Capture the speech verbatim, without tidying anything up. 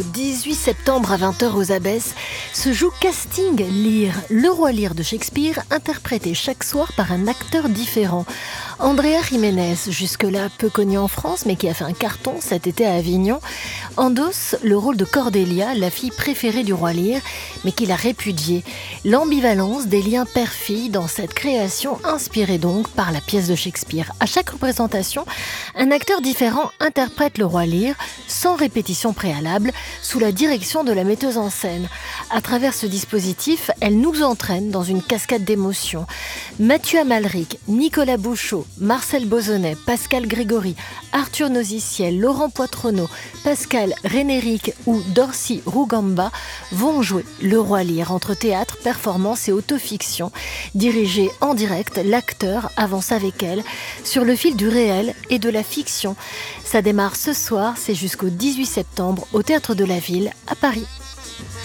jusqu'au dix-huit septembre à vingt heures aux Abbesses se joue Casting Lear, le roi Lear de Shakespeare, interprété chaque soir par un acteur différent. Andrea Jiménez, jusque-là peu connu en France, mais qui a fait un carton cet été à Avignon, endosse le rôle de Cordelia, la fille préférée du roi Lear, mais qu'il a répudiée. L'ambivalence des liens père-fille dans cette création inspirée donc par la pièce de Shakespeare. À chaque représentation, un acteur différent interprète le roi Lear, sans répétition préalable, sous la direction de la metteuse en scène. À travers ce dispositif, elle nous entraîne dans une cascade d'émotions. Mathieu Amalric, Nicolas Bouchot, Marcel Bozonnet, Pascal Grégory, Arthur Noziciel, Laurent Poitronneau, Pascal Rénéric ou Dorcy Rougamba vont jouer le roi Lear entre théâtre, performance et autofiction. Dirigé en direct, l'acteur avance avec elle sur le fil du réel et de la fiction. Ça démarre ce soir, c'est jusqu'au dix-huit septembre au Théâtre de la Ville à Paris.